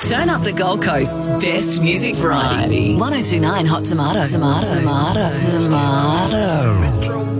Turn up the Gold Coast's best music variety. 1029 Hot Tomato. Tomato. Tomato. Tomato.